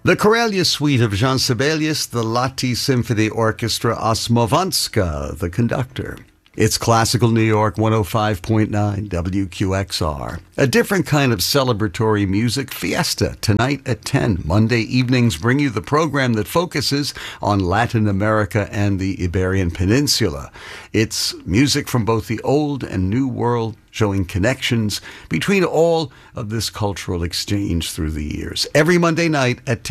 The Karelia Suite of Jean Sibelius, the Lahti Symphony Orchestra, Osmovanska, the conductor. It's Classical New York 105.9 WQXR. A different kind of celebratory music fiesta tonight at 10. Monday evenings bring you the program that focuses on Latin America and the Iberian Peninsula. It's music from both the old and new world, showing connections between all of this cultural exchange through the years. Every Monday night at 10.